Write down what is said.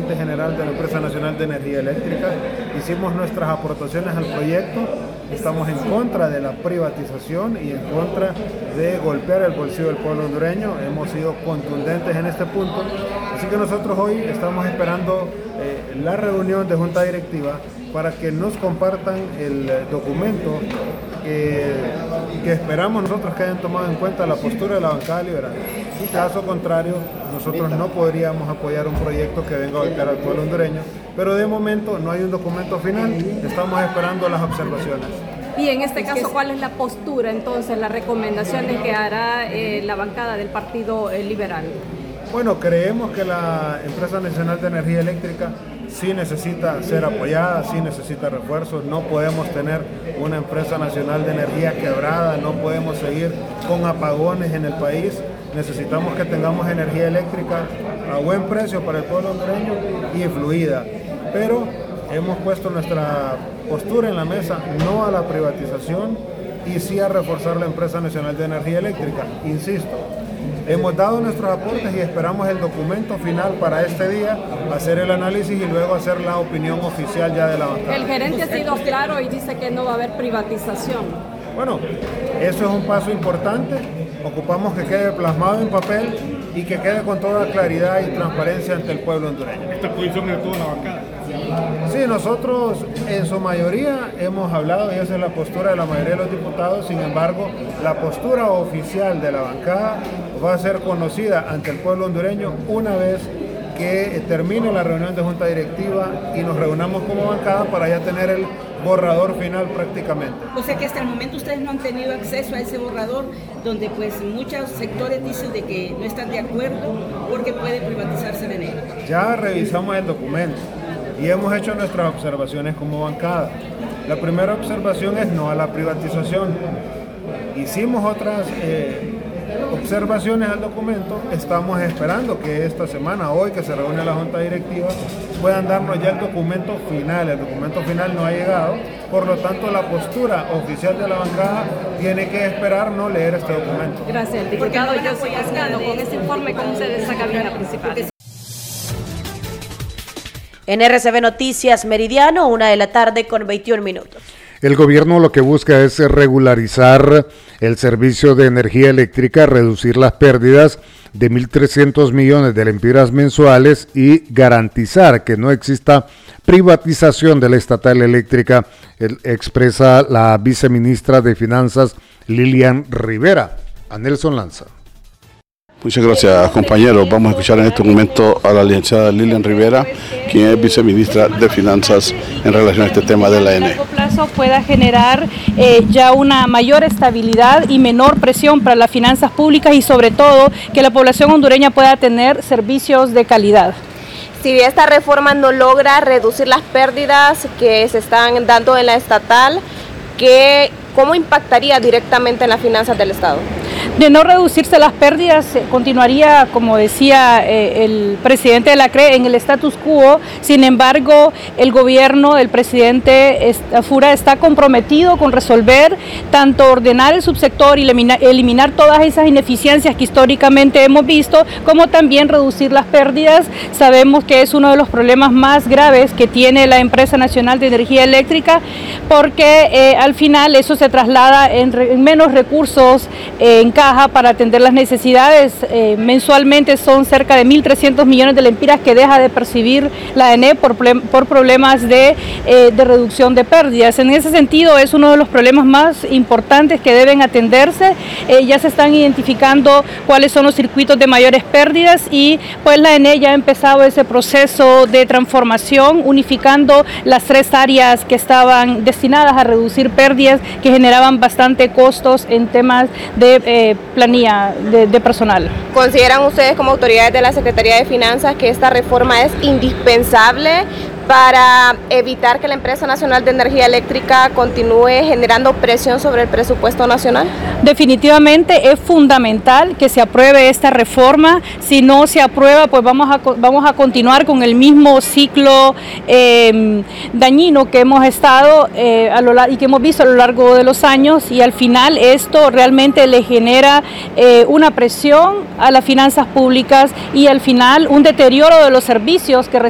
gerente general de la Empresa Nacional de Energía Eléctrica. Hicimos nuestras aportaciones al proyecto. Estamos en contra de la privatización y en contra de golpear el bolsillo del pueblo hondureño. Hemos sido contundentes en este punto. Así que nosotros hoy estamos esperando la reunión de junta directiva para que nos compartan el documento que esperamos nosotros que hayan tomado en cuenta la postura de la bancada liberal. En caso contrario, nosotros no podríamos apoyar un proyecto que venga a golpear al pueblo hondureño, pero de momento no hay un documento final, estamos esperando las observaciones. Y en este caso, ¿cuál es la postura entonces, las recomendaciones que hará la bancada del Partido Liberal? Bueno, creemos que la Empresa Nacional de Energía Eléctrica sí necesita ser apoyada, sí necesita refuerzos. No podemos tener una empresa nacional de energía quebrada, no podemos seguir con apagones en el país. Necesitamos que tengamos energía eléctrica a buen precio para el pueblo hondureño y fluida. Pero hemos puesto nuestra postura en la mesa, no a la privatización y sí a reforzar la Empresa Nacional de Energía Eléctrica. Insisto, hemos dado nuestros aportes y esperamos el documento final para este día, hacer el análisis y luego hacer la opinión oficial ya de la bancada. El gerente ha sido claro y dice que no va a haber privatización. Bueno, eso es un paso importante. Ocupamos que quede plasmado en papel y que quede con toda claridad y transparencia ante el pueblo hondureño. ¿Esta posición es de toda la bancada? Sí, nosotros en su mayoría hemos hablado y esa es la postura de la mayoría de los diputados. Sin embargo, la postura oficial de la bancada va a ser conocida ante el pueblo hondureño una vez que termine la reunión de junta directiva y nos reunamos como bancada para ya tener el borrador final prácticamente. O sea que hasta el momento ustedes no han tenido acceso a ese borrador donde pues muchos sectores dicen de que no están de acuerdo porque puede privatizarse el enero. Ya revisamos el documento y hemos hecho nuestras observaciones como bancada. La primera observación es no a la privatización. Hicimos otras observaciones al documento, estamos esperando que esta semana, hoy que se reúne la junta directiva, puedan darnos ya el documento final. El documento final no ha llegado, por lo tanto la postura oficial de la bancada tiene que esperar no leer este documento. Gracias, el diputado José Cascano, con este informe, ¿cómo se destaca cabina principal? En RCB Noticias Meridiano, 1:21 p.m. El gobierno lo que busca es regularizar el servicio de energía eléctrica, reducir las pérdidas de 1.300 millones de lempiras mensuales y garantizar que no exista privatización de la estatal eléctrica, expresa la viceministra de Finanzas Lilian Rivera. A Nelson Lanza. Muchas gracias, compañeros. Vamos a escuchar en este momento a la licenciada Lilian Rivera, quien es viceministra de Finanzas en relación a este tema de la ENE. A largo plazo pueda generar ya una mayor estabilidad y menor presión para las finanzas públicas y sobre todo que la población hondureña pueda tener servicios de calidad. Si esta reforma no logra reducir las pérdidas que se están dando en la estatal, ¿cómo impactaría directamente en las finanzas del Estado? De no reducirse las pérdidas, continuaría, como decía el presidente de la CRE, en el status quo. Sin embargo, el gobierno del presidente Fura está comprometido con resolver, tanto ordenar el subsector y eliminar todas esas ineficiencias que históricamente hemos visto, como también reducir las pérdidas. Sabemos que es uno de los problemas más graves que tiene la Empresa Nacional de Energía Eléctrica, porque al final eso se traslada en menos recursos en caja para atender las necesidades. Mensualmente son cerca de 1.300 millones de lempiras que deja de percibir la ENE por problemas de reducción de pérdidas. En ese sentido es uno de los problemas más importantes que deben atenderse. Ya se están identificando cuáles son los circuitos de mayores pérdidas y pues la ENE ya ha empezado ese proceso de transformación, unificando las 3 áreas que estaban destinadas a reducir pérdidas que generaban bastante costos en temas de planilla de personal. ¿Consideran ustedes como autoridades de la Secretaría de Finanzas que esta reforma es indispensable para evitar que la Empresa Nacional de Energía Eléctrica continúe generando presión sobre el presupuesto nacional? Definitivamente es fundamental que se apruebe esta reforma. Si no se aprueba, pues vamos a continuar con el mismo ciclo dañino que hemos estado y que hemos visto a lo largo de los años, y al final esto realmente le genera una presión a las finanzas públicas y al final un deterioro de los servicios que